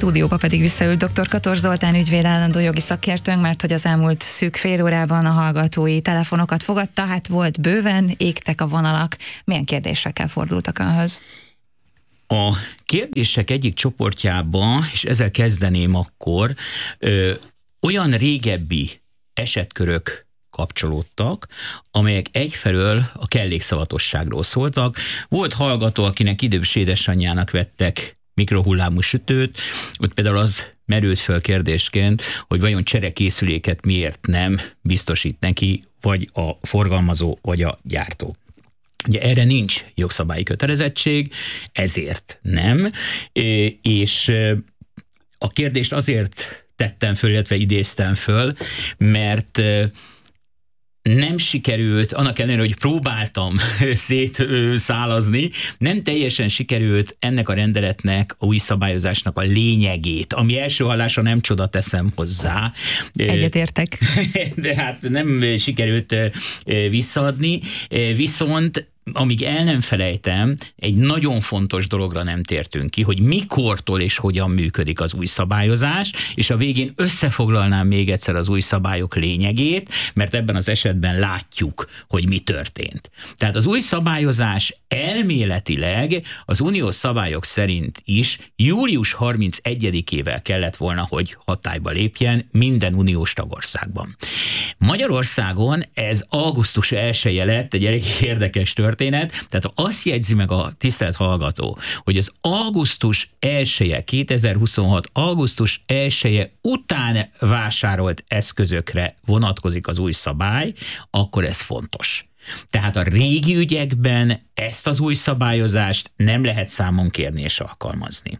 stúdióba pedig visszaült dr. Kator Zoltán ügyvéd állandó jogi szakértőnk, mert hogy az elmúlt szűk fél órában a hallgatói telefonokat fogadta, hát volt bőven, égtek a vonalak. Milyen kérdésekkel fordultak önhöz? A kérdések egyik csoportjában, és ezzel kezdeném akkor, olyan régebbi esetkörök kapcsolódtak, amelyek egyfelől a kellékszavatosságról szóltak. Volt hallgató, akinek idős édesanyjának vettek mikrohullámú sütőt, ott például az merült föl kérdésként, hogy vajon cserekészüléket miért nem biztosít neki, vagy a forgalmazó, vagy a gyártó. Ugye erre nincs jogszabályi kötelezettség, ezért nem, és a kérdést azért tettem föl, illetve idéztem föl, mert nem sikerült, annak ellenére, hogy próbáltam szétszálazni, nem teljesen sikerült ennek a rendeletnek, a új szabályozásnak a lényegét, ami első hallásra nem csoda, teszem hozzá. Egyetértek. De hát nem sikerült visszaadni, viszont amíg el nem felejtem, egy nagyon fontos dologra nem tértünk ki, hogy mikortól és hogyan működik az új szabályozás, és a végén összefoglalnám még egyszer az új szabályok lényegét, mert ebben az esetben látjuk, hogy mi történt. Tehát az új szabályozás elméletileg az uniós szabályok szerint is július 31-ével kellett volna, hogy hatályba lépjen minden uniós tagországban. Magyarországon ez augusztus 1-je lett, egy elég érdekes történet, tehát azt jegyzi meg a tisztelt hallgató, hogy az augusztus 1-je, 2026. augusztus 1-je után vásárolt eszközökre vonatkozik az új szabály, akkor ez fontos. Tehát a régi ügyekben ezt az új szabályozást nem lehet számon kérni és alkalmazni.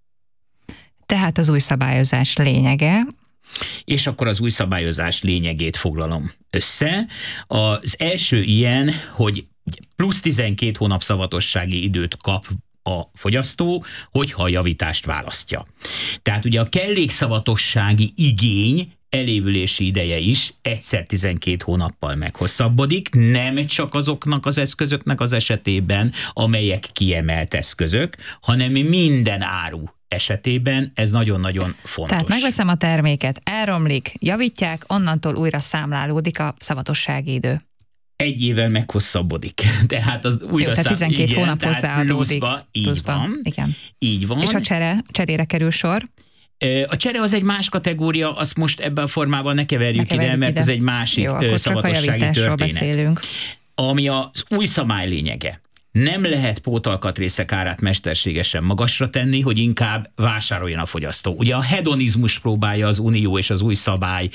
Tehát az új szabályozás lényege. És akkor az új szabályozás lényegét foglalom össze. Az első ilyen, hogy plusz 12 hónap szavatossági időt kap a fogyasztó, hogyha a javítást választja. Tehát ugye a kellékszavatossági igény elévülési ideje is egyszer 12 hónappal meghosszabbodik, nem csak azoknak az eszközöknek az esetében, amelyek kiemelt eszközök, hanem minden áru esetében ez nagyon-nagyon fontos. Tehát megveszem a terméket, elromlik, javítják, onnantól újra számlálódik a szavatossági idő. Egy évvel meghosszabbodik. Tehát az újra tehát 12 hónap tehát hozzáadódik. Így van. Igen. Így van. És a cserére kerül sor? A csere az egy más kategória, azt most ebben a formában ne keverjük ide, mert ez egy másik szavatossági történet. Beszélünk. Ami az új szabály lényege. Nem lehet pótalkatrészek árát mesterségesen magasra tenni, hogy inkább vásároljon a fogyasztó. Ugye a hedonizmus próbálja az Unió és az új szabály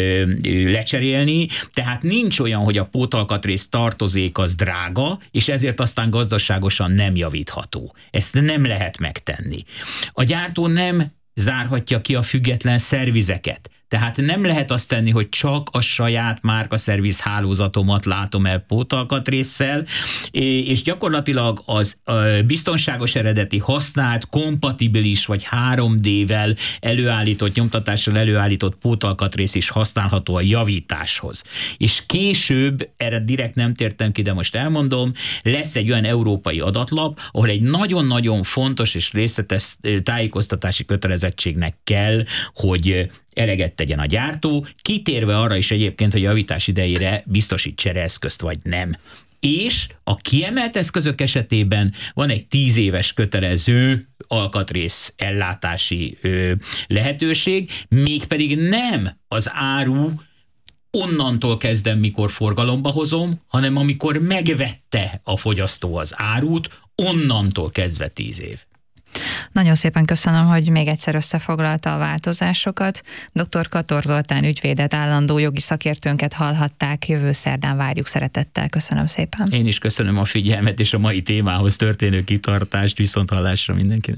lecserélni, tehát nincs olyan, hogy a pótalkatrész tartozék az drága, és ezért aztán gazdaságosan nem javítható. Ezt nem lehet megtenni. A gyártó nem zárhatja ki a független szervizeket. Tehát nem lehet azt tenni, hogy csak a saját márkaszerviz hálózatomat látom el pótalkatrésszel, és gyakorlatilag az biztonságos eredeti használt, kompatibilis vagy 3D-vel előállított, nyomtatással előállított pótalkatrész is használható a javításhoz. És később, erre direkt nem tértem ki, de most elmondom, lesz egy olyan európai adatlap, ahol egy nagyon-nagyon fontos és részletes tájékoztatási kötelezettségnek kell, hogy eleget tegyen a gyártó, kitérve arra is egyébként, hogy a javítás idejére biztosít csereeszközt vagy nem. És a kiemelt eszközök esetében van egy 10 éves kötelező alkatrész ellátási lehetőség, mégpedig nem az áru onnantól kezdem, mikor forgalomba hozom, hanem amikor megvette a fogyasztó az árut, onnantól kezdve 10 év. Nagyon szépen köszönöm, hogy még egyszer összefoglalta a változásokat. Dr. Kator Zoltán ügyvédet, állandó jogi szakértőnket hallhatták. Jövő szerdán várjuk szeretettel. Köszönöm szépen. Én is köszönöm a figyelmet és a mai témához történő kitartást. Viszonthallásra mindenkinek.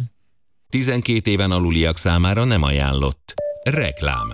12 éven aluliak számára nem ajánlott. Reklám.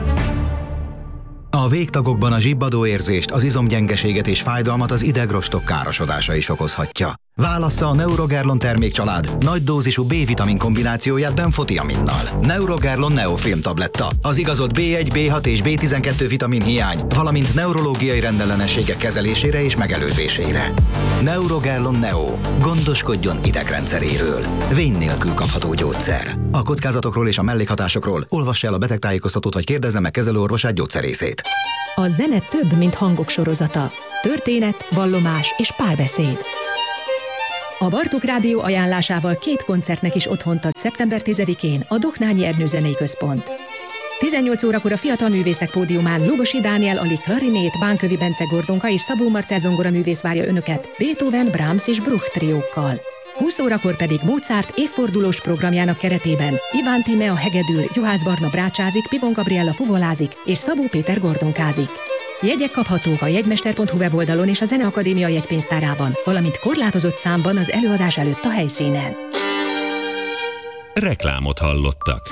A végtagokban a zsibbadó érzést, az izomgyengeséget és fájdalmat az idegrostok károsodása is okozhatja. Válassza a Neurogerlon termékcsalád nagy dózisú B-vitamin kombinációját benfotiaminnal. Neurogerlon Neofilm tabletta. Az igazolt B1, B6 és B12 vitamin hiány, valamint neurológiai rendellenességek kezelésére és megelőzésére. Neurogerlon Neo. Gondoskodjon idegrendszeréről. Vény nélkül kapható gyógyszer. A kockázatokról és a mellékhatásokról olvassa el a betegtájékoztatót vagy kérdezze meg kezelőorvosát, gyógyszerészét. A zene több, mint hangok sorozata. Történet, vallomás és párbeszéd. A Bartók Rádió ajánlásával 2 koncertnek is otthont ad szeptember 10-én a Dohnányi Ernő Zenei Központ. 18 órakor a Fiatal Művészek Pódiumán Lugosi Dániel Ali klarinét, Bánkövi Bence Gordonka és Szabó Marcell zongoraművész várja önöket Beethoven, Brahms és Bruch triókkal. 20 órakor pedig Mozart évfordulós programjának keretében Iván Tíme a hegedül, Juhász Barna brácsázik, Pivon Gabriella fuvolázik és Szabó Péter gordonkázik. Jegyek kaphatók a jegymester.hu weboldalon és a Zeneakadémia jegypénztárában, valamint korlátozott számban az előadás előtt a helyszínen. Reklámot hallottak.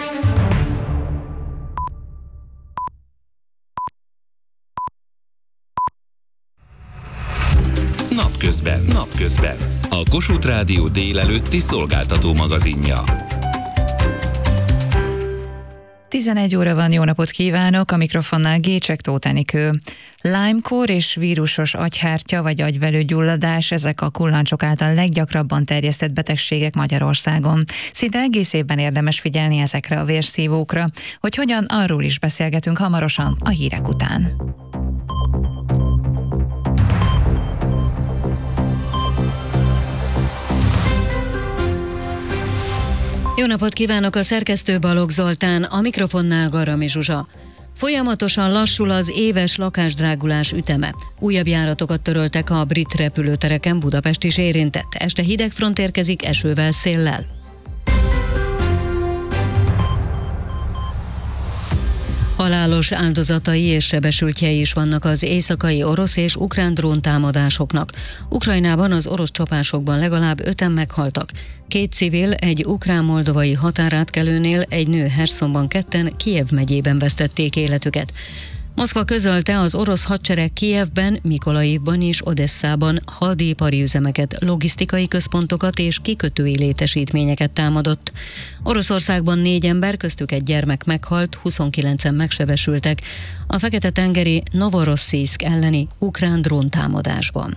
Napközben. A Kossuth Rádió délelőtti szolgáltató magazinja. 11 óra van, jó napot kívánok, a mikrofonnál Gécsek Tóth Enikő. Lyme-kór és vírusos agyhártya vagy agyvelőgyulladás, ezek a kullancsok által leggyakrabban terjesztett betegségek Magyarországon. Szinte egész évben érdemes figyelni ezekre a vérszívókra. Hogy hogyan, arról is beszélgetünk hamarosan a hírek után. Jó napot kívánok, a szerkesztő Balogh Zoltán, a mikrofonnál Garami Zsuzsa. Folyamatosan lassul az éves lakásdrágulás üteme. Újabb járatokat töröltek a brit repülőtereken, Budapest is érintett. Este hideg front érkezik esővel, széllel. Halálos áldozatai és sebesültjei is vannak az éjszakai orosz és ukrán dróntámadásoknak. Ukrajnában az orosz csapásokban legalább 5-en meghaltak. 2 civil egy ukrán-moldovai határátkelőnél, egy nő Hersonban, 2-en Kijev megyében vesztették életüket. Moszkva közölte, az orosz hadsereg Kijevben, Mikolajivban és Odesszában hadipari üzemeket, logisztikai központokat és kikötői létesítményeket támadott. Oroszországban 4 ember, köztük egy gyermek meghalt, 29-en megsebesültek a Fekete-tengeri Novorosszijszk elleni ukrán dróntámadásban.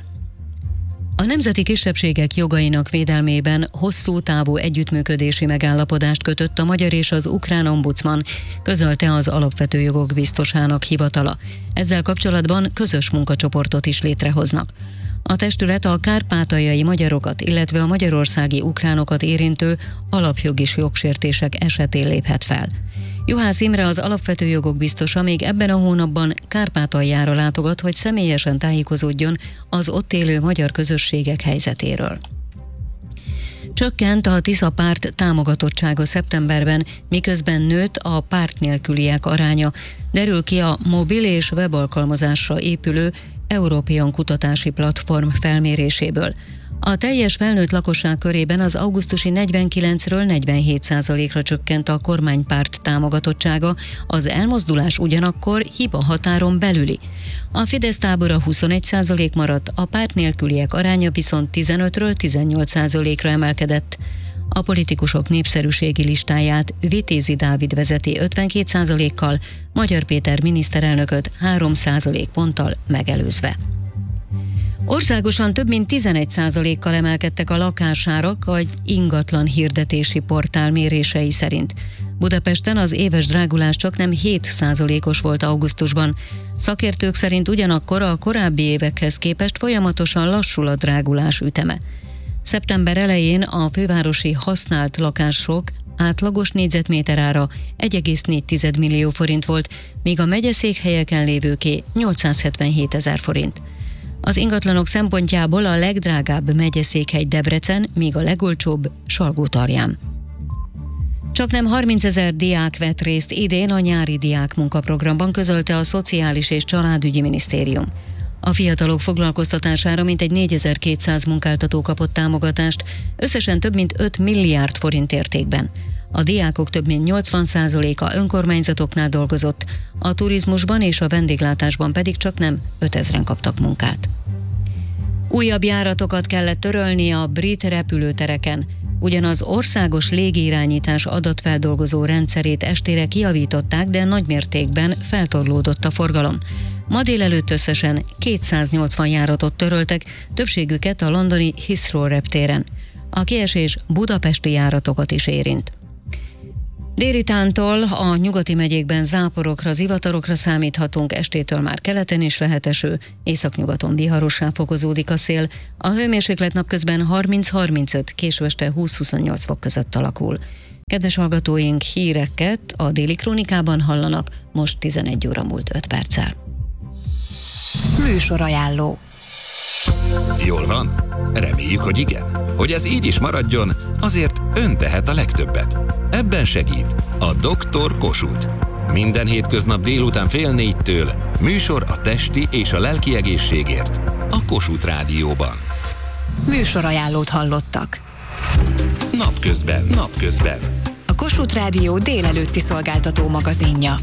A nemzeti kisebbségek jogainak védelmében hosszú távú együttműködési megállapodást kötött a magyar és az ukrán ombudsman, közölte az Alapvető Jogok Biztosának hivatala. Ezzel kapcsolatban közös munkacsoportot is létrehoznak. A testület a kárpátaljai magyarokat, illetve a magyarországi ukránokat érintő alapjogi jogsértések esetén léphet fel. Juhász Imre, az Alapvető Jogok Biztosa még ebben a hónapban Kárpátaljára látogat, hogy személyesen tájékozódjon az ott élő magyar közösségek helyzetéről. Csökkent a Tisza párt támogatottsága szeptemberben, miközben nőtt a párt nélküliek aránya, derül ki a mobil és webalkalmazásra épülő European kutatási platform felméréséből. A teljes felnőtt lakosság körében az augusztusi 49-ről 47%-ra csökkent a kormánypárt támogatottsága, az elmozdulás ugyanakkor hiba határon belüli. A Fidesz tábora 21% maradt, a párt nélküliek aránya viszont 15-ről 18%-ra emelkedett. A politikusok népszerűségi listáját Vitézi Dávid vezeti 52%-kal, Magyar Péter miniszterelnököt 3% ponttal megelőzve. Országosan több mint 11%-kal emelkedtek a lakásárak a ingatlan hirdetési portál mérései szerint. Budapesten az éves drágulás csaknem 7%-os volt augusztusban. Szakértők szerint ugyanakkor a korábbi évekhez képest folyamatosan lassul a drágulás üteme. Szeptember elején a fővárosi használt lakások átlagos négyzetméterára 1,4 millió forint volt, míg a megyeszékhelyeken lévőké 877 000 forint. Az ingatlanok szempontjából a legdrágább megyeszékhely Debrecen, míg a legolcsóbb Salgótarján. Csaknem 30 000 diák vett részt idén a nyári diák munkaprogramban, közölte a Szociális és Családügyi Minisztérium. A fiatalok foglalkoztatására mintegy 4200 munkáltató kapott támogatást, összesen több mint 5 milliárd forint értékben. A diákok több mint 80%-a önkormányzatoknál dolgozott, a turizmusban és a vendéglátásban pedig csaknem 5000-en kaptak munkát. Újabb járatokat kellett törölni a brit repülőtereken. Ugyanaz országos légirányítás adatfeldolgozó rendszerét estére kijavították, de nagymértékben feltorlódott a forgalom. Ma délelőtt összesen 280 járatot töröltek, többségüket a londoni Heathrow reptéren. A kiesés budapesti járatokat is érint. Délitántól a nyugati megyékben záporokra, zivatarokra számíthatunk, estétől már keleten is lehet eső, északnyugaton viharossá fokozódik a szél, a hőmérséklet napközben 30-35, késő este 20-28 fok között alakul. Kedves hallgatóink, híreket a Déli Krónikában hallanak, most 11 óra múlt 5 perccel. Műsorajánló. Jól van? Reméljük, hogy igen. Hogy ez így is maradjon, azért ön tehet a legtöbbet. Ebben segít a Dr. Kossuth. Minden hétköznap délután 3:30 műsor a testi és a lelki egészségért a Kossuth Rádióban. Műsorajánlót hallottak. Napközben. A Kossuth Rádió délelőtti szolgáltató magazinja.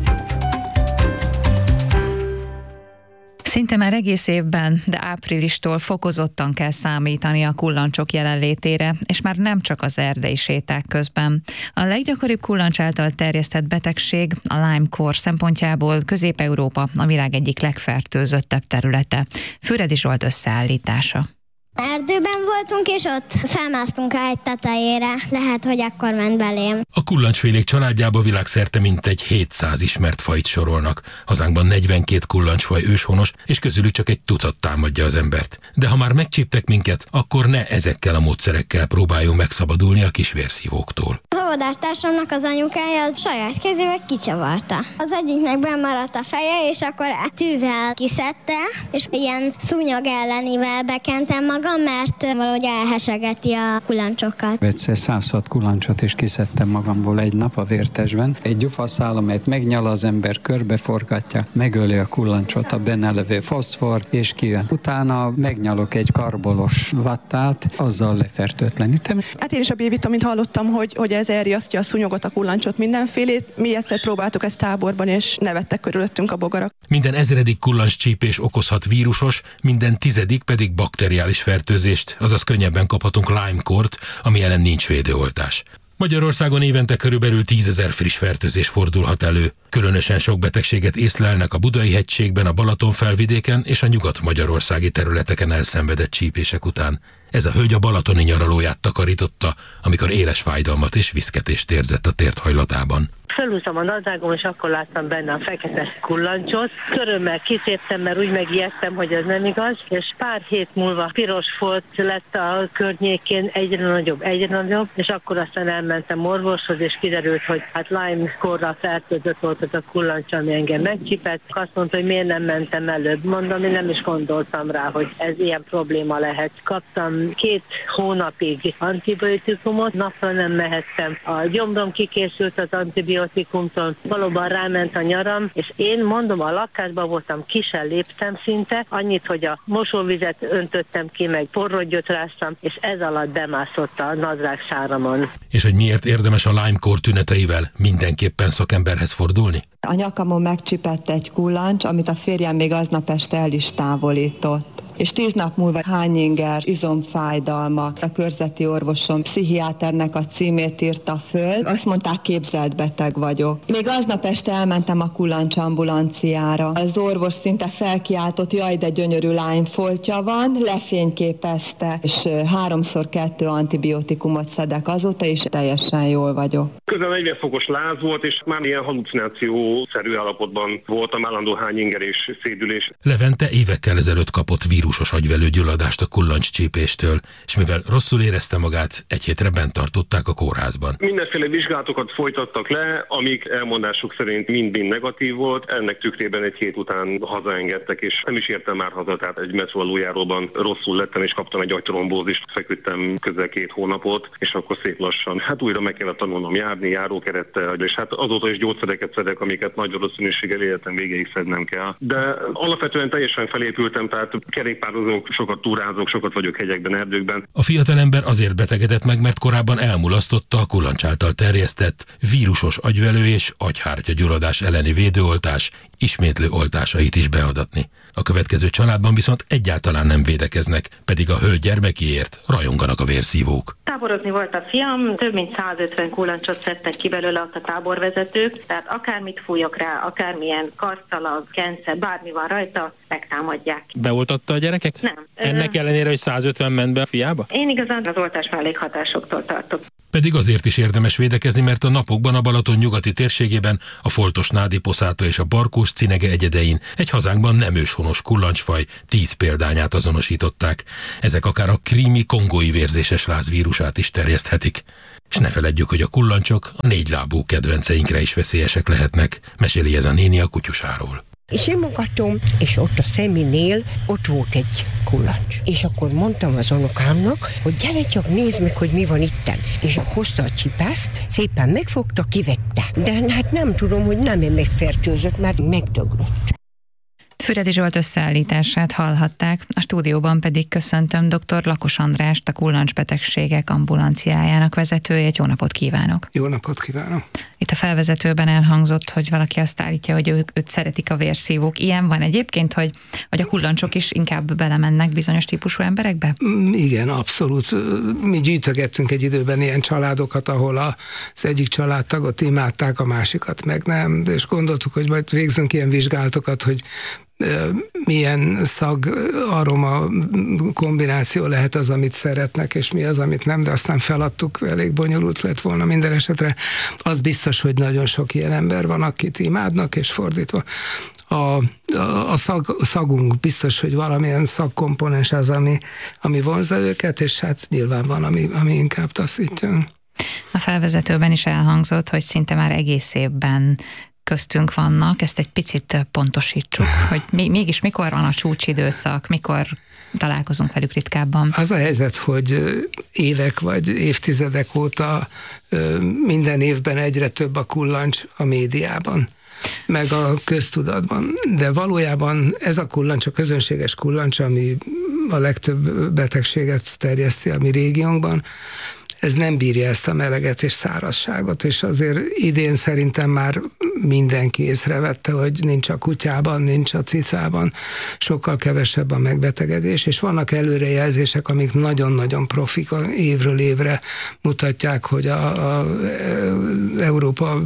Szinte már egész évben, de áprilistól fokozottan kell számítani a kullancsok jelenlétére, és már nem csak az erdei séták közben. A leggyakoribb kullancs által terjesztett betegség a Lyme-kór szempontjából Közép-Európa a világ egyik legfertőzöttebb területe. Füredi Zsolt összeállítása. Erdőben voltunk, és ott felmásztunk egy tetejére. Lehet, hogy akkor ment belém. A kullancsfélék családjába világszerte mintegy 700 ismert fajt sorolnak. Hazánkban 42 kullancsfaj őshonos, és közülük csak egy tucat támadja az embert. De ha már megcsíptek minket, akkor ne ezekkel a módszerekkel próbáljunk megszabadulni a kisvérszívóktól. Az óvodástársamnak az anyukája az saját kezével kicsavarta. Az egyiknek bemaradt a feje, és akkor tűvel kiszedte, és ilyen szúnyog ellenivel bekentem magam, mert valahogy elhesegeti a kulancsokat. Egyszer 106 kulancsot is kiszedtem magamból egy nap a vértesben. Egy gyufaszál, amelyet megnyal az ember, körbeforgatja, megöli a kulancsot, a benne levő foszfor, és kijön. Utána megnyalok egy karbolos vattát, azzal lefertőtlenítem. Hát én is a B-vitamint hallottam, hogy ez elriasztja a szúnyogot, a kullancsot, mindenfélét. Mi egyszer próbáltuk ezt táborban, és nevettek körülöttünk a bogarak. Minden 1000. kullancscsípés okozhat vírusos, minden 10. pedig bakteriális fertőzést, azaz könnyebben kaphatunk Lyme-kórt, ami ellen nincs védőoltás. Magyarországon évente körülbelül 10 000 friss fertőzés fordulhat elő. Különösen sok betegséget észlelnek a Budai-hegységben, a Balaton-felvidéken és a nyugat-magyarországi területeken elszenvedett csípések után. Ez a hölgy a balatoni nyaralóját takarította, amikor éles fájdalmat és viszketést érzett a térthajlatában. Felhúztam a nadrágom, és akkor láttam benne a fekete kullancsot. Körömmel kiszéptem, mert úgy megijedtem, hogy ez nem igaz, és pár hét múlva piros folt lett a környékén, egyre nagyobb, és akkor aztán elmentem orvoshoz, és kiderült, hogy hát Lyme-kórral fertőzött volt az a kullancs, ami engem megcsipett. Azt mondta, hogy miért nem mentem előbb. Mondom, én nem is gondoltam rá, hogy ez ilyen probléma lehet. Kaptam 2 hónapig antibiotikumot, napra nem mehettem. A gyomrom kikészült az antibiotikumtól, valóban ráment a nyaram, és én mondom, a lakásban voltam, ki sem léptem szinte, annyit, hogy a mosóvizet öntöttem ki, meg porrotgyot ráztam, és ez alatt bemászott a nadrágsáramon. És hogy miért érdemes a Lyme-kór tüneteivel mindenképpen szakemberhez fordulni? A nyakamon megcsipett egy kullancs, amit a férjem még aznap este el is távolított. És 10 nap múlva hányinger, izomfájdalmak. A körzeti orvosom pszichiáternek a címét írta föl. Azt mondták, képzelt beteg vagyok. Még aznap este elmentem a kullancs ambulanciára. Az orvos szinte felkiáltott, jaj, de gyönyörű Lyme-foltja van, lefényképezte, és 3x2 antibiotikumot szedek azóta, és teljesen jól vagyok. Közel 40 fokos láz volt, és már ilyen halucinációszerű állapotban voltam, állandó hányinger és szédülés. Levente évekkel ezelőtt kapott vírusos agyvelőgyulladást a kullancscsípéstől, és mivel rosszul érezte magát, egy hétre bent tartották a kórházban. Mindenféle vizsgálatokat folytattak le, amik elmondásuk szerint mind-mind negatív volt, ennek tükrében egy hét után hazaengedtek, és nem is értem már haza, tehát egy metró aluljáróban rosszul lettem, és kaptam egy agytrombózist, feküdtem közel 2 hónapot, és akkor szép lassan, hát újra meg kellett tanulnom járni, járókerettel, és hát azóta is gyógyszereket szedek, amiket nagy valószínűséggel életem végéig szednem kell. De alapvetően teljesen felépültem, tehát kerékpározok, sokat túrázok, sokat vagyok hegyekben, erdőkben. A fiatalember azért betegedett meg, mert korábban elmulasztotta a kullancs által terjesztett vírusos agyvelő és agyhártya gyulladás elleni védőoltás ismétlő oltásait is beadatni. A következő családban viszont egyáltalán nem védekeznek, pedig a hölgy gyermekéért rajonganak a vérszívók. Táborozni volt a fiam, több mint 150 kullancsot szedtek ki belőle ott a táborvezetők, tehát akármit fújok rá, akármilyen karszalag, kence, bármi van rajta, megtámadják. Beoltatta a gyereket? Nem. Ennek ellenére, hogy 150 ment be a fiába? Én igazán az oltás mellékhatásoktól tartok. Pedig azért is érdemes védekezni, mert a napokban a Balaton nyugati térségében, a foltos nádi poszáta és a barkós cinege egyedein egy hazánkban nem őshonos kullancsfaj 10 példányát azonosították. Ezek akár a krími kongói vérzéses láz vírusát is terjeszthetik. És ne feledjük, hogy a kullancsok a 4 lábú kedvenceinkre is veszélyesek lehetnek, meséli ez a néni a kutyusáról. Simogatom, és ott a szeménél ott volt egy kullancs. És akkor mondtam az unokámnak, hogy gyere csak nézd meg, hogy mi van itten. És hozta a csipászt, szépen megfogta, kivette. De hát nem tudom, hogy nem megfertőzött, mert megdöglött. Füredi Zsolt összeállítását hallhatták, a stúdióban pedig köszöntöm dr. Lakos Andrást, a kullancsbetegségek ambulanciájának vezetőjét. Jó napot kívánok! Jó napot kívánok! Itt a felvezetőben elhangzott, hogy valaki azt állítja, hogy őt szeretik a vérszívók. Ilyen van egyébként, hogy a kullancsok is inkább belemennek bizonyos típusú emberekbe? Igen, abszolút. Mi gyűjtögettünk egy időben ilyen családokat, ahol az egyik családtagot imádták, a másikat meg nem, és gondoltuk, hogy majd végzünk ilyen vizsgálatokat, hogy milyen szag-aroma kombináció lehet az, amit szeretnek, és mi az, amit nem, de aztán feladtuk, elég bonyolult lett volna minden esetre. Az biztos, hogy nagyon sok ilyen ember van, akit imádnak, és fordítva. A szagunk biztos, hogy valamilyen szagkomponens az, ami vonzza őket, és hát nyilván van, ami inkább taszítja. A felvezetőben is elhangzott, hogy szinte már egész évben köztünk vannak, ezt egy picit pontosítsuk, hogy mégis mikor van a csúcsidőszak, mikor találkozunk velük ritkábban. Az a helyzet, hogy évek vagy évtizedek óta minden évben egyre több a kullancs a médiában, meg a köztudatban, de valójában ez a kullancs, a közönséges kullancs, ami a legtöbb betegséget terjeszti a mi régiónkban, ez nem bírja ezt a meleget és szárazságot, és azért idén szerintem már mindenki észrevette, hogy nincs a kutyában, nincs a cicában, sokkal kevesebb a megbetegedés, és vannak előrejelzések, amik nagyon-nagyon profik évről évre mutatják, hogy a Európa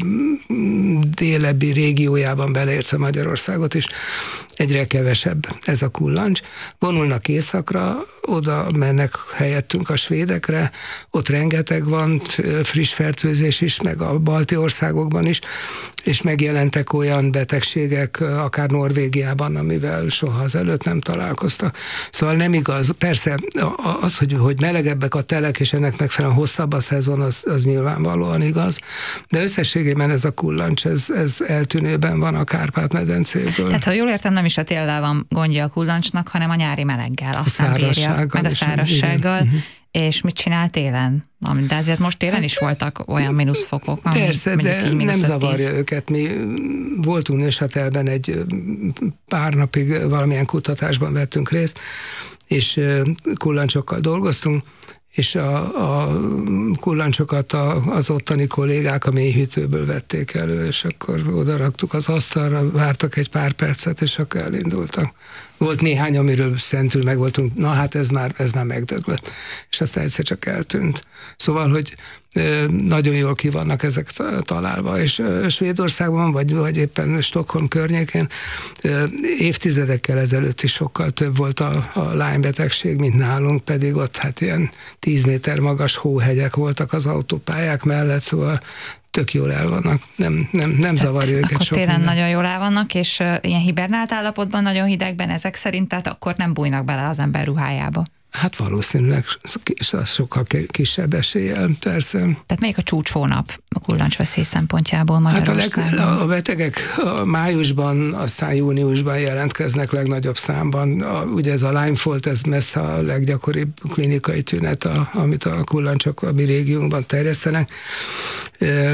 délebbi régiójában, beleértve Magyarországot is, egyre kevesebb ez a kullancs. Vonulnak északra, oda mennek helyettünk a svédekre, ott rengeteg van, friss fertőzés is, meg a balti országokban is, és megjelentek olyan betegségek, akár Norvégiában, amivel soha azelőtt nem találkoztak. Szóval nem igaz. Persze az, hogy melegebbek a telek, és ennek megfelelően hosszabb a szezon, az nyilvánvalóan igaz, de összességében ez a kullancs, ez eltűnőben van a Kárpát-medencéből. Tehát, ha jól értem, nem is a téllel van gondja a kullancsnak, hanem a nyári meleggel, aztán bírja, meg a szárazsággal. És mit csinál télen? De azért most télen is voltak olyan mínuszfokok. Persze, de nem zavarja őket. Mi voltunk Neuchâtelben egy pár napig valamilyen kutatásban vettünk részt, és kullancsokkal dolgoztunk, és a kullancsokat az ottani kollégák a mélyhűtőből vették elő, és akkor oda raktuk az asztalra, vártak egy pár percet, és akkor elindultak. Volt néhány, amiről szentül meg voltunk, na hát ez már megdöglött, és aztán egyszer csak eltűnt. Szóval, hogy nagyon jól ki vannak ezek találva, és Svédországban, vagy éppen Stockholm környékén évtizedekkel ezelőtt is sokkal több volt a Lyme betegség, mint nálunk, pedig ott hát ilyen 10 méter magas hóhegyek voltak az autópályák mellett, szóval tök jól el vannak, nem zavarja őket akkor sok télen minden. nagyon jól el vannak, és ilyen hibernált állapotban, nagyon hidegben ezek szerint, tehát akkor nem bújnak bele az ember ruhájába. Hát valószínűleg sokkal kisebb eséllyel, persze. Tehát melyik a csúcshónap a kullancsveszély szempontjából Magyarországon? Hát a betegek májusban, aztán júniusban jelentkeznek legnagyobb számban. Ugye ez a Lyme Fold, ez messze a leggyakoribb klinikai tünet, amit a kullancsok a mi régiónkban terjesztenek.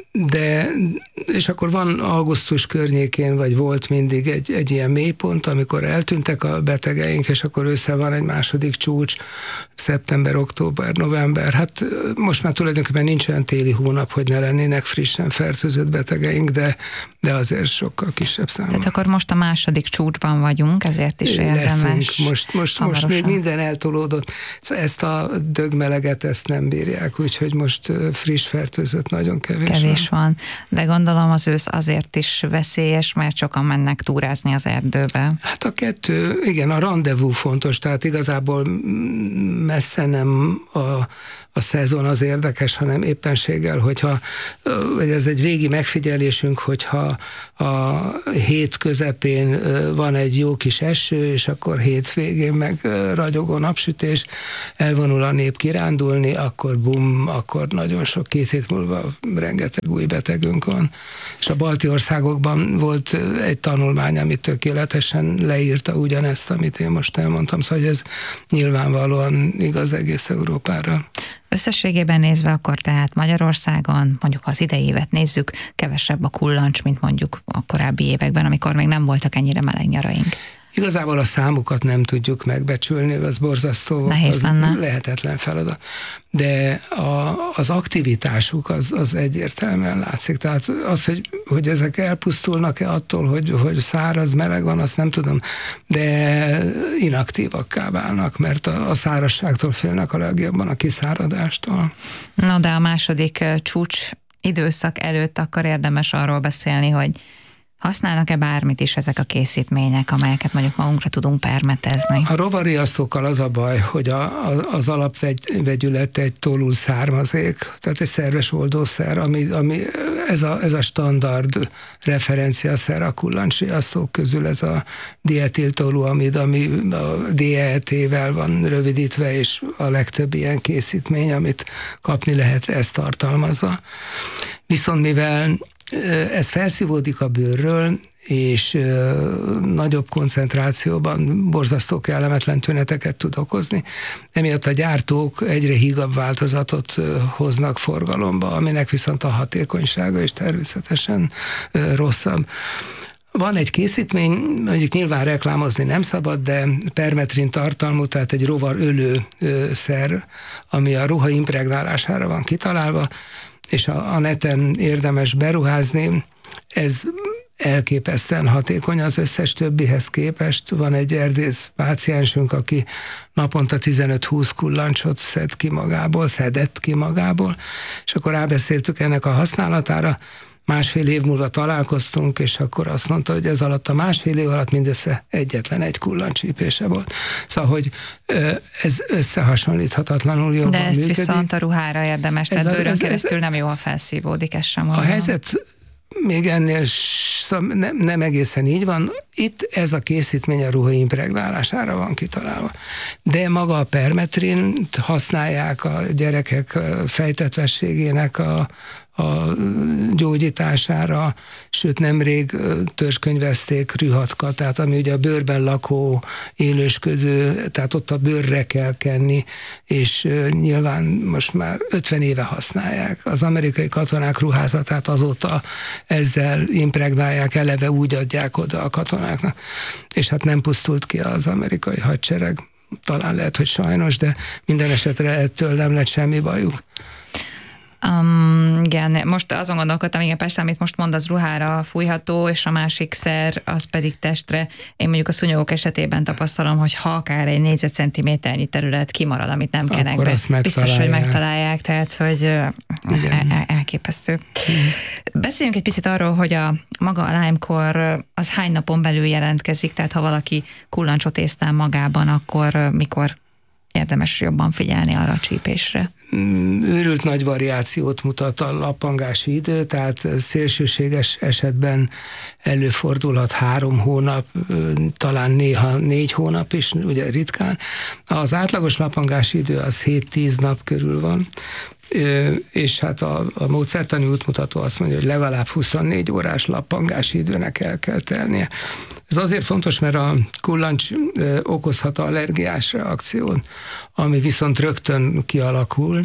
és akkor van augusztus környékén, vagy volt mindig egy ilyen mélypont, amikor eltűntek a betegeink, és akkor össze van egy második csúcs, szeptember, október, november. Hát most már tulajdonképpen nincs olyan téli hónap, hogy ne lennének frissen fertőzött betegeink, de azért sokkal kisebb számban. Tehát akkor most a második csúcsban vagyunk, ezért is érdemes. Most még minden eltolódott. Ezt a dögmeleget, ezt nem bírják, úgyhogy most friss fertőzött nagyon kevés van. De gondolom az ősz azért is veszélyes, mert sokan mennek túrázni az erdőbe. Hát a kettő, igen, a randevú fontos, tehát igazából messze nem a szezon az érdekes, hanem éppenséggel, vagy ez egy régi megfigyelésünk, hogyha a hét közepén van egy jó kis eső, és akkor hétvégén meg ragyogó napsütés, elvonul a nép kirándulni, akkor akkor nagyon sok, 2 hét múlva rengeteg új betegünk van. És a balti országokban volt egy tanulmány, ami tökéletesen leírta ugyanezt, amit én most elmondtam, szóval ez nyilvánvalóan igaz egész Európára. Összességében nézve akkor tehát Magyarországon, mondjuk ha az idei évet nézzük, kevesebb a kullancs, mint mondjuk a korábbi években, amikor még nem voltak ennyire meleg nyaraink. Igazából a számukat nem tudjuk megbecsülni, az borzasztó, nehéz lenne. Lehetetlen feladat. De az aktivitásuk az egyértelműen látszik. Tehát az, hogy ezek elpusztulnak-e attól, hogy száraz, meleg van, azt nem tudom, de inaktívakká válnak, mert a szárazságtól félnek a legjobban, a kiszáradástól. No, de a második csúcs időszak előtt akkor érdemes arról beszélni, hogy használnak-e bármit is ezek a készítmények, amelyeket mondjuk magunkra tudunk permetezni? A rovarriasztókkal az a baj, hogy az alapvegyület egy tolul származék, tehát egy szerves oldószer, ami ez a standard referenciaszer a kullancsriasztók közül, ez a dietiltolúamid, ami a DET-vel van rövidítve, és a legtöbb ilyen készítmény, amit kapni lehet, ezt tartalmazza. Viszont mivel ez felszívódik a bőrről, és nagyobb koncentrációban borzasztó kellemetlen tüneteket tud okozni. Emiatt a gyártók egyre hígabb változatot hoznak forgalomba, aminek viszont a hatékonysága is természetesen rosszabb. Van egy készítmény, mondjuk nyilván reklámozni nem szabad, de permetrin tartalmú, tehát egy rovarölő szer, ami a ruha impregnálására van kitalálva, és a neten érdemes beruházni. Ez elképesztően hatékony az összes többihez képest. Van egy erdész páciensünk, aki naponta 15-20 kullancsot szedett ki magából, és akkor rábeszéltük ennek a használatára. 1,5 év múlva találkoztunk, és akkor azt mondta, hogy ez alatt a 1,5 év alatt mindössze egyetlen egy kullancsípése volt. Szóval, hogy ez összehasonlíthatatlanul jobban működik. De ezt működik. Viszont a ruhára érdemes, tehát bőrön keresztül nem jól felszívódik, ez sem a helyzet még ennél nem egészen így van. Itt ez a készítmény a ruha impregnálására van kitalálva. De maga a permetrint használják a gyerekek fejtetvességének a gyógyítására, sőt nemrég törzskönyvezték rühatka, tehát ami ugye a bőrben lakó, élősködő, tehát ott a bőrre kell kenni, és nyilván most már 50 éve használják. Az amerikai katonák ruházatát azóta ezzel impregnálják, eleve úgy adják oda a katonáknak, és hát nem pusztult ki az amerikai hadsereg. Talán lehet, hogy sajnos, de minden esetre ettől nem lett semmi bajuk. Igen, most azon gondolkodtam, igen, persze, amit most mond, az ruhára fújható, és a másik szer, az pedig testre. Én mondjuk a szúnyogok esetében tapasztalom, hogy ha akár egy négyzetcentiméternyi terület kimarad, amit nem kenek be, biztos, hogy megtalálják, tehát, hogy elképesztő. Beszéljünk egy picit arról, hogy maga a Lyme-kor az hány napon belül jelentkezik, tehát ha valaki kullancsot észtel magában, akkor mikor érdemes jobban figyelni arra a csípésre? Őrült nagy variációt mutat a lappangási idő, tehát szélsőséges esetben előfordulhat 3 hónap, talán néha 4 hónap is, ugye ritkán. Az átlagos lappangási idő az 7-10 nap körül van, és hát a módszertani útmutató azt mondja, hogy legalább 24 órás lappangási időnek el kell telnie. Ez azért fontos, mert a kullancs okozhat allergiás reakciót, ami viszont rögtön kialakul,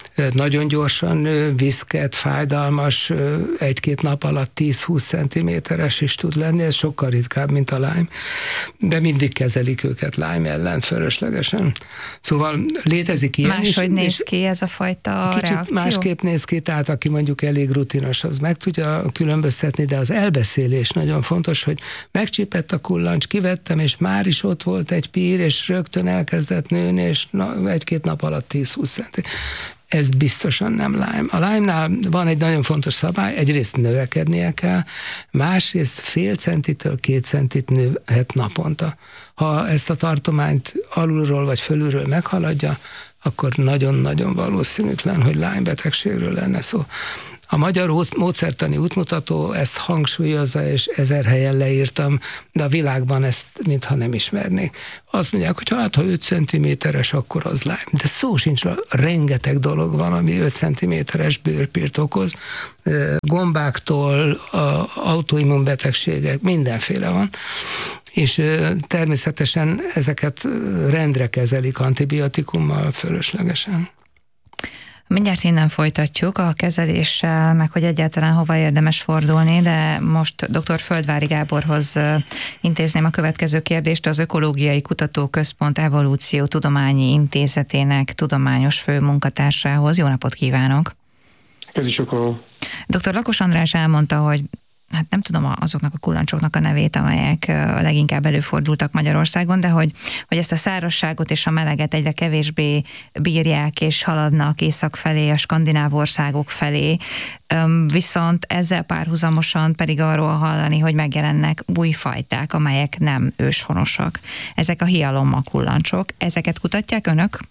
nagyon gyorsan viszket, fájdalmas, 1-2 nap alatt 10-20 centiméteres is tud lenni, ez sokkal ritkább, mint a Lyme, de mindig kezelik őket Lyme ellen fölöslegesen. Szóval létezik ilyen is. Máshogy néz ki ez a fajta kicsit reakció? Másképp néz ki, tehát aki mondjuk elég rutinos, az meg tudja különböztetni, de az elbeszélés nagyon fontos, hogy megcsípett a kullancs, kivettem, és már is ott volt egy pír, és rögtön elkezdett nőni, és 1-2 nap alatt 10-20 centi. Ez biztosan nem Lyme. A Lyme-nál van egy nagyon fontos szabály, egyrészt növekednie kell, másrészt fél centitől 2 centit nőhet naponta. Ha ezt a tartományt alulról vagy fölülről meghaladja, akkor nagyon-nagyon valószínűtlen, hogy Lyme betegségről lenne szó. A magyar módszertani útmutató ezt hangsúlyozza, és 1000 helyen leírtam, de a világban ezt mintha nem ismernék. Azt mondják, hogy ha 5 cm-es, akkor az Lyme. De szó sincs, rengeteg dolog van, ami 5 cm-es bőrpírt okoz. Gombáktól, autoimmunbetegségek, mindenféle van. És természetesen ezeket rendre kezelik antibiotikummal fölöslegesen. Mindjárt innen folytatjuk a kezeléssel, meg hogy egyáltalán hova érdemes fordulni, de most dr. Földvári Gáborhoz intézném a következő kérdést, az Ökológiai Kutatóközpont Evolúció Tudományi Intézetének tudományos főmunkatársához. Jó napot kívánok! Ez is akkor. Dr. Lakos András elmondta, hogy hát nem tudom azoknak a kullancsoknak a nevét, amelyek leginkább előfordultak Magyarországon, de hogy ezt a szárazságot és a meleget egyre kevésbé bírják, és haladnak észak felé, a skandináv országok felé. Viszont ezzel párhuzamosan pedig arról hallani, hogy megjelennek új fajták, amelyek nem őshonosak. Ezek a hialomma kullancsok. Ezeket kutatják önök?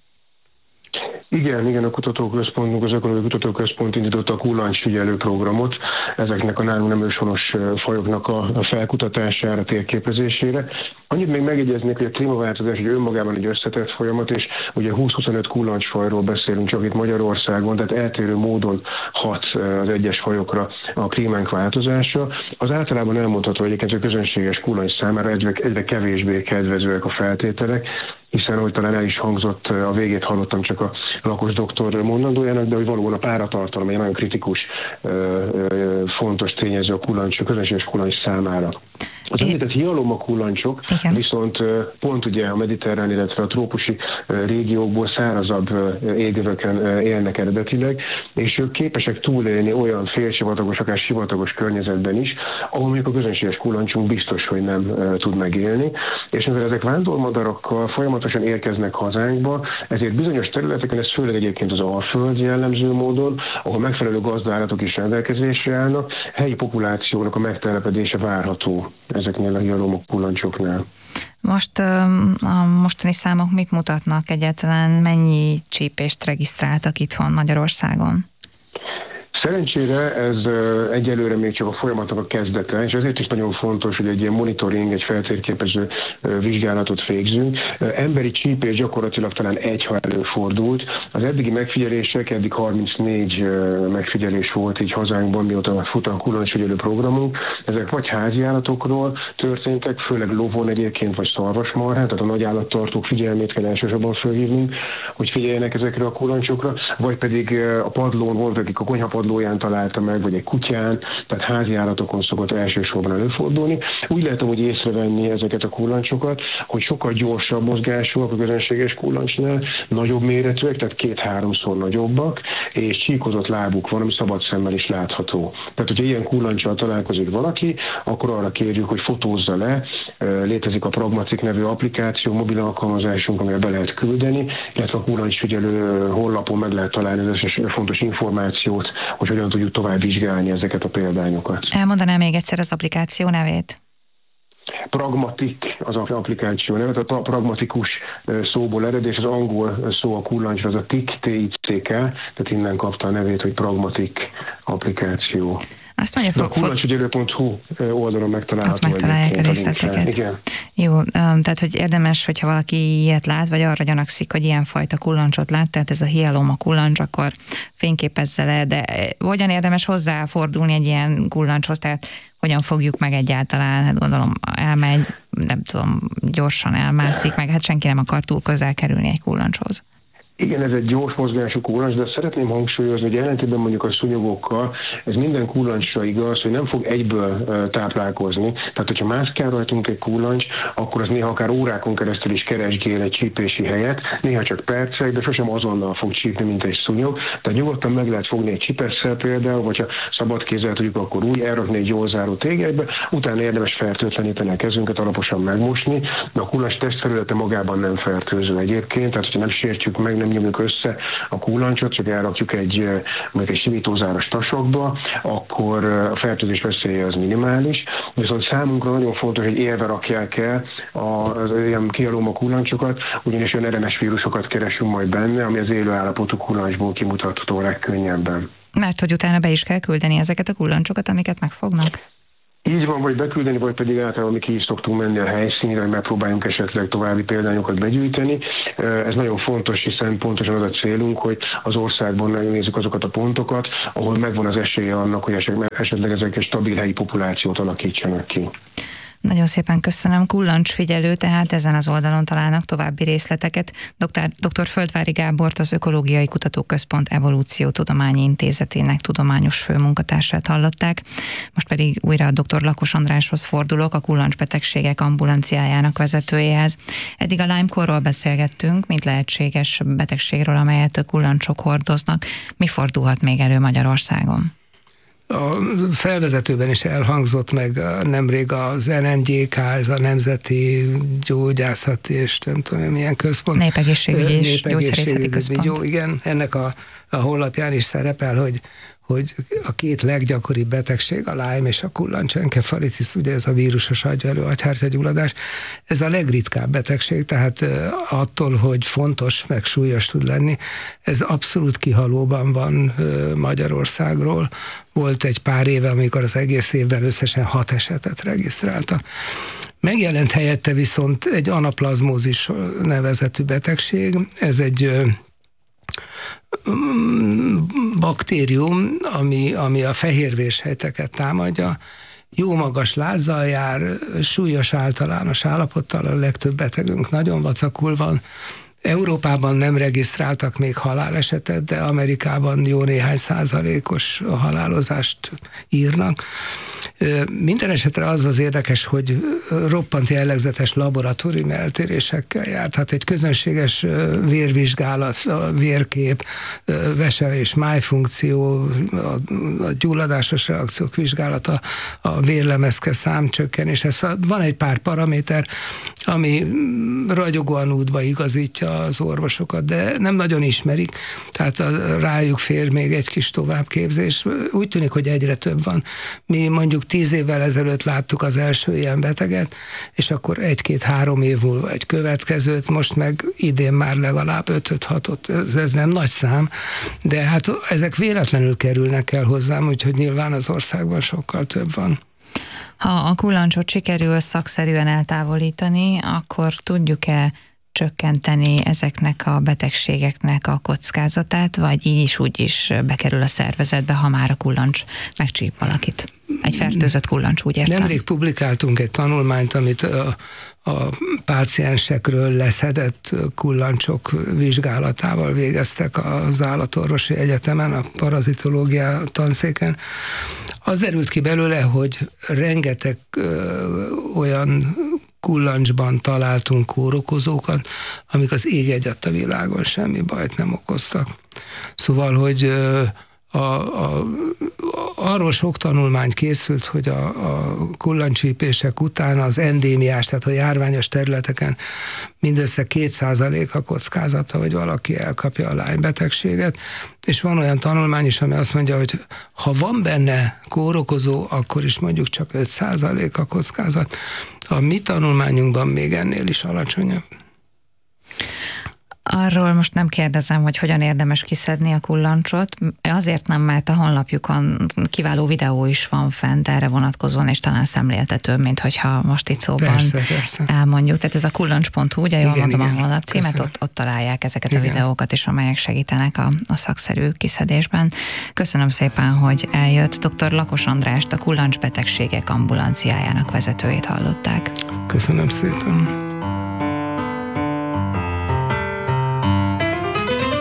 Igen, a kutatóközpontunk, az Ökológiai Kutatóközpont indította a kullancsfigyelő programot, ezeknek a nálunk nem őshonos fajoknak a felkutatására, térképezésére. Annyit még megjegyeznék, hogy a klímaváltozás önmagában egy összetett folyamat, és ugye 20-25 kullancsfajról beszélünk csak itt Magyarországon, tehát eltérő módon hat az egyes fajokra a klímánk változása. Az általában elmondható egyébként, hogy a közönséges kullancs számára egyre kevésbé kedvezőek a feltételek, hiszen ahogy talán el is hangzott, a végét hallottam csak a Lakos doktor mondandójának, de hogy valóban a páratartalom egy nagyon kritikus, fontos tényező a közönséges kullancs számára. Az említett hialomma kullancsok viszont pont ugye a mediterrán, illetve a trópusi régiókból szárazabb égövöken élnek eredetileg, és ők képesek túlélni olyan félsivatagos, akár sivatagos környezetben is, ahol mondjuk a közönséges kullancsunk biztos, hogy nem tud megélni. És mivel ezek vándormadarakkal folyamatosan érkeznek hazánkba, ezért bizonyos területeken, ez főleg egyébként az Alföld jellemző módon, ahol megfelelő gazdaállatok is rendelkezésre állnak, helyi populációnak a megtelepedése várható ezeknél a hialomma kullancsoknál. Most a mostani számok mit mutatnak egyáltalán, mennyi csípést regisztráltak itthon Magyarországon? Szerencsére ez egyelőre még csak a folyamatnak a kezdete, és ezért is nagyon fontos, hogy egy ilyen monitoring, egy feltérképező vizsgálatot végzünk. Emberi csípés gyakorlatilag talán egy, ha előfordult. Az eddigi megfigyelések, eddig 34 megfigyelés volt így hazánkban, mióta fut a kullancsfigyelő programunk. Ezek vagy háziállatokról történtek, főleg lovon egyébként, vagy szarvasmarhán, tehát a nagy állattartók figyelmét kell elsősorban felhívnunk, hogy figyeljenek ezekre a kullancsokra, vagy pedig a padlón volt, akik a konyhapadlóján találta meg, vagy egy kutyán, tehát háziállatokon szokott elsősorban előfordulni. Úgy lehet amúgy észrevenni ezeket a kullancsokat, hogy sokkal gyorsabb mozgásúak a közönséges kullancsnál, nagyobb méretűek, tehát 2-3-szor nagyobbak, és csíkozott lábuk van, ami szabad szemmel is látható. Tehát, hogyha ilyen kullancsal találkozik valaki, akkor arra kérjük, hogy fotózza le. Létezik a Pragmatic nevű applikáció, mobil alkalmazásunk, amivel be lehet küldeni, illetve a kullancsfigyelő honlapon meg lehet találni az összes fontos információt, hogy hogyan tudjuk tovább vizsgálni ezeket a példányokat. Elmondanám még egyszer az applikáció nevét? Pragmatic az applikáció neve, a pragmatikus szóból ered, és az angol szó a kullancsra, az a TIC-K, tehát innen kapta a nevét, hogy Pragmatic applikáció. Azt mondja, a kullancsfigyelő.hu oldalon megtalálható. Ott megtalálják a részleteket. Igen. Jó, tehát hogy érdemes, hogyha valaki ilyet lát, vagy arra gyanakszik, hogy ilyenfajta kullancsot lát, tehát ez a hialomma kullancs, akkor fényképezze le, de hogyan érdemes hozzáfordulni egy ilyen kullancshoz, tehát hogyan fogjuk meg egyáltalán, hát gondolom elmegy, nem tudom, gyorsan elmászik, meg hát senki nem akar túl közel kerülni egy kullancshoz. Igen, ez egy gyors mozgású kullancs, de szeretném hangsúlyozni, hogy ellentétben mondjuk a szúnyogokkal, ez minden kullancsra igaz, hogy nem fog egyből táplálkozni. Tehát, hogyha mászkál rajtunk egy kullancs, akkor az néha akár órákon keresztül is keresgél egy csípési helyet, néha csak percek, de sosem azonnal fog csípni, mint egy szúnyog. Tehát nyugodtan meg lehet fogni egy csipesszel például, vagy ha szabad kézzel tudjuk, akkor úgy elrakni egy jól záró tégelybe, utána érdemes fertőtleníteni a kezünket, alaposan megmosni, de a kullancs testfelülete magában nem fertőző egyébként, tehát ha nem sértjük meg, nem nyomjuk össze a kullancsot, csak elrakjuk egy simítózáros tasokba, akkor a fertőzés veszélye az minimális. Viszont számunkra nagyon fontos, hogy élve rakják el az ilyen kialóma kullancsokat, ugyanis olyan RNS vírusokat keresünk majd benne, ami az élő állapotú kullancsból kimutatható legkönnyebben. Mert hogy utána be is kell küldeni ezeket a kullancsokat, amiket megfognak? Így van, vagy beküldeni, vagy pedig általában mi ki is szoktunk menni a helyszínre, hogy megpróbáljunk esetleg további példányokat begyűjteni. Ez nagyon fontos, hiszen pontosan az a célunk, hogy az országban nézzük azokat a pontokat, ahol megvan az esélye annak, hogy esetleg ezek egy stabil helyi populációt alakítsanak ki. Nagyon szépen köszönöm. Kullancsfigyelő, tehát ezen az oldalon találnak további részleteket. Dr. Földvári Gábort, az Ökológiai Kutatóközpont Evolúciótudományi Intézetének tudományos főmunkatársát hallották. Most pedig újra a dr. Lakos Andráshoz fordulok, a kullancsbetegségek ambulanciájának vezetőjéhez. Eddig a Lyme-korról beszélgettünk, mint lehetséges betegségről, amelyet a kullancsok hordoznak. Mi fordulhat még elő Magyarországon? A felvezetőben is elhangzott meg nemrég az NNGK, ez a Nemzeti Gyógyászati és nem tudom milyen központ. Népegészségügyi és gyógyszerészeti központ. Jó, igen, ennek a honlapján is szerepel, hogy a két leggyakoribb betegség, a Lyme és a kullancsenkefalitis, ugye ez a vírusos agyvelő agyhártyagyulladás, ez a legritkább betegség, tehát attól, hogy fontos, meg súlyos tud lenni, ez abszolút kihalóban van Magyarországról. Volt egy pár éve, amikor az egész évben összesen 6 esetet regisztráltak. Megjelent helyette viszont egy anaplazmózis nevezetű betegség, ez egy baktérium, ami a fehérvérsejteket támadja, jó magas lázzal jár, súlyos általános állapottal, a legtöbb betegünk nagyon vacakul van. Európában nem regisztráltak még halálesetet, de Amerikában jó néhány százalékos halálozást írnak. Minden esetre az érdekes, hogy roppant jellegzetes laboratóriumi eltérésekkel jár. Tehát egy közönséges vérvizsgálat, a vérkép, vese és májfunkció, a gyulladásos reakciók vizsgálata, a vérlemezke számcsökkenés. Van egy pár paraméter, ami ragyogóan útba igazítja az orvosokat, de nem nagyon ismerik, tehát rájuk fér még egy kis továbbképzés. Úgy tűnik, hogy egyre több van. Mi mondjuk 10 évvel ezelőtt láttuk az első ilyen beteget, és akkor 1-2-3 év múlva egy következőt, most meg idén már legalább 5-6-ot. Ez nem nagy szám, de hát ezek véletlenül kerülnek el hozzám, úgyhogy nyilván az országban sokkal több van. Ha a kullancsot sikerül szakszerűen eltávolítani, akkor tudjuk-e csökkenteni ezeknek a betegségeknek a kockázatát, vagy így is úgy is bekerül a szervezetbe, ha már a kullancs megcsíp valakit? Egy fertőzött kullancs, úgy értem. Nemrég publikáltunk egy tanulmányt, amit a páciensekről leszedett kullancsok vizsgálatával végeztek az Állatorvosi Egyetemen, a parazitológia tanszéken. Az derült ki belőle, hogy rengeteg olyan kullancsban találtunk kórokozókat, amik az ég egyatt a világon semmi bajt nem okoztak. Szóval, hogy arról sok tanulmány készült, hogy a kullancscsípések után az endémiás, tehát a járványos területeken mindössze 2% a kockázata, hogy valaki elkapja a Lyme betegséget, és van olyan tanulmány is, ami azt mondja, hogy ha van benne kórokozó, akkor is mondjuk csak 5% a kockázat. A mi tanulmányunkban még ennél is alacsonyabb. Arról most nem kérdezem, hogy hogyan érdemes kiszedni a kullancsot. Azért nem, mert a honlapjukon kiváló videó is van fent erre vonatkozóan, és talán szemléltető, mint hogyha most itt szóban persze. elmondjuk. Tehát ez a kullancs.hu, ugye jól mondom a honlap címet, ott találják ezeket a videókat is, amelyek segítenek a szakszerű kiszedésben. Köszönöm szépen, hogy eljött. Dr. Lakos Andrást, a kullancsbetegségek ambulanciájának vezetőjét hallották. Köszönöm szépen.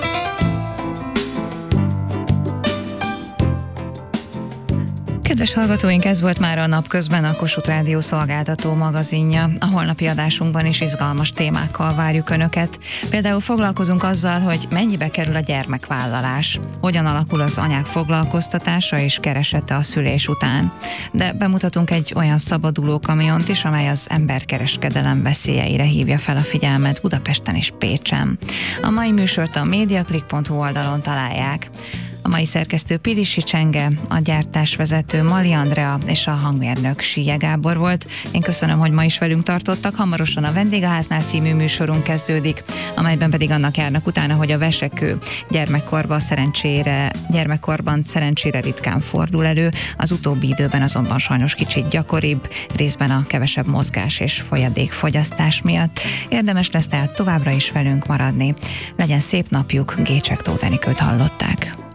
Kedves hallgatóink, ez volt már a Napközben, a Kossuth Rádió szolgáltató magazinja. A holnapi adásunkban is izgalmas témákkal várjuk Önöket. Például foglalkozunk azzal, hogy mennyibe kerül a gyermekvállalás, hogyan alakul az anyák foglalkoztatása és keresete a szülés után. De bemutatunk egy olyan szabaduló kamiont is, amely az emberkereskedelem veszélyeire hívja fel a figyelmet Budapesten és Pécsen. A mai műsort a mediaclick.hu oldalon találják. A mai szerkesztő Pilisi Csenge, a gyártásvezető Mali Andrea és a hangmérnök Síje Gábor volt. Én köszönöm, hogy ma is velünk tartottak. Hamarosan a Vendégháznál című műsorunk kezdődik, amelyben pedig annak járnak utána, hogy a vesekő gyermekkorban szerencsére ritkán fordul elő, az utóbbi időben azonban sajnos kicsit gyakoribb, részben a kevesebb mozgás és folyadékfogyasztás miatt. Érdemes lesz tehát továbbra is velünk maradni. Legyen szép napjuk, Gécsek Tóth Enikőt hallották.